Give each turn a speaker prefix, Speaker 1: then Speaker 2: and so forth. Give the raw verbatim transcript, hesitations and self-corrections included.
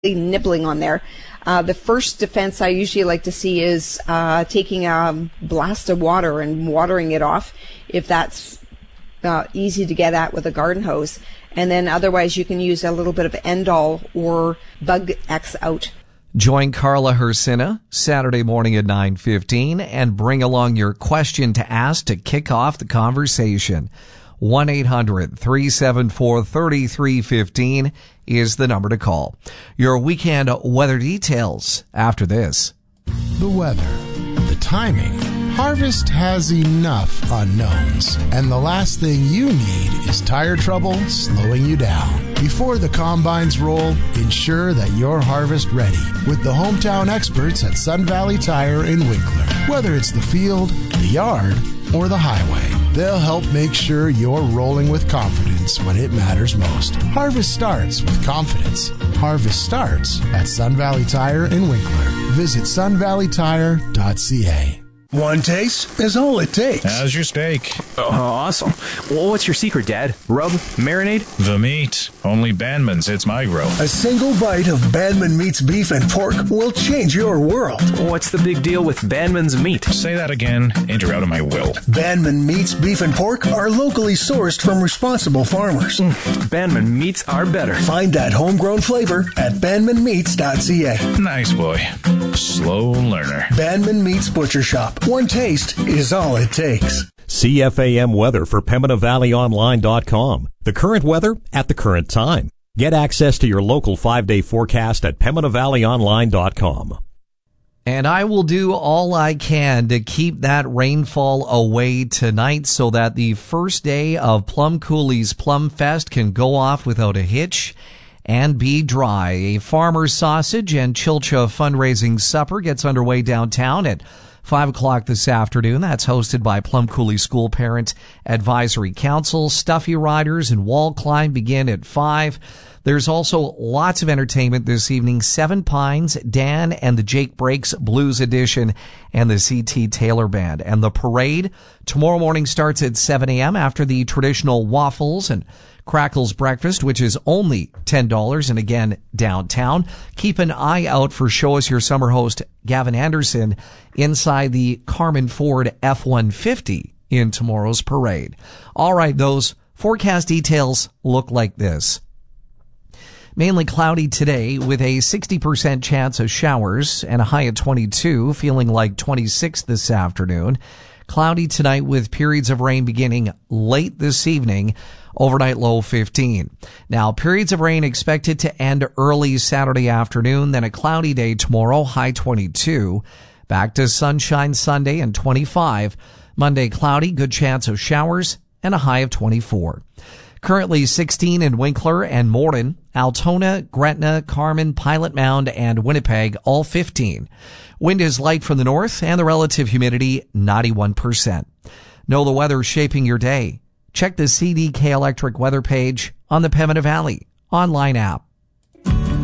Speaker 1: nibbling on there. Uh, the first defense I usually like to see is uh, taking a blast of water and watering it off, if that's uh, easy to get at with a garden hose. And then otherwise you can use a little bit of Endol or Bug X Out.
Speaker 2: Join Carla Hersina Saturday morning at nine fifteen and bring along your question to ask to kick off the conversation. one eight hundred three seven four three three one five is the number to call. Your weekend weather details after this.
Speaker 3: The weather, the timing. Harvest has enough unknowns, and the last thing you need is tire trouble slowing you down. Before the combines roll, ensure that you're harvest ready with the hometown experts at Sun Valley Tire in Winkler. Whether it's the field, the yard, or the highway, they'll help make sure you're rolling with confidence when it matters most. Harvest starts with confidence. Harvest starts at Sun Valley Tire in Winkler. Visit sun valley tire dot c a.
Speaker 4: One taste is all it takes.
Speaker 5: How's your steak?
Speaker 6: Oh, awesome. Well, what's your secret, Dad? Rub? Marinade?
Speaker 5: The meat. Only Bandman's hits my grill.
Speaker 4: A single bite of Bandman Meat's beef and pork will change your world.
Speaker 6: What's the big deal with Bandman's meat?
Speaker 5: Say that again, and you're out of my will.
Speaker 4: Bandman Meat's beef and pork are locally sourced from responsible farmers.
Speaker 6: Mm, Bandman Meats are better.
Speaker 4: Find that homegrown flavor at bandman meats dot c a.
Speaker 5: Nice boy. Slow learner.
Speaker 4: Bandman Meats Butcher Shop. One taste is all it takes.
Speaker 7: C F A M weather for Pembina Valley Online dot com. The current weather at the current time. Get access to your local five-day forecast at Pembina Valley Online dot com.
Speaker 2: And I will do all I can to keep that rainfall away tonight so that the first day of Plum Cooley's Plum Fest can go off without a hitch and be dry. A farmer's sausage and Chilcha fundraising supper gets underway downtown at five o'clock this afternoon. That's hosted by Plum Cooley School Parent Advisory Council. Stuffy Riders and wall climb begin at five. There's also lots of entertainment this evening. Seven Pines, Dan and the Jake Breaks Blues Edition, and the C T Taylor Band. And the parade tomorrow morning starts at seven a.m. after the traditional waffles and Crackles breakfast, which is only ten dollars, and again, downtown. Keep an eye out for Show Us Your Summer host Gavin Anderson inside the Carmen Ford F one fifty in tomorrow's parade. All right, those forecast details look like this. Mainly cloudy today with a sixty percent chance of showers and a high of twenty-two, feeling like twenty-six this afternoon. Cloudy tonight with periods of rain beginning late this evening. Overnight low fifteen. Now, periods of rain expected to end early Saturday afternoon, then a cloudy day tomorrow, high twenty-two. Back to sunshine Sunday and twenty-five. Monday cloudy, good chance of showers, and a high of twenty-four. Currently sixteen in Winkler and Morden, Altona, Gretna, Carmen, Pilot Mound, and Winnipeg, all fifteen. Wind is light from the north, and the relative humidity, ninety-one percent. Know the weather shaping your day. Check the C D K Electric weather page on the Pembina Valley online app.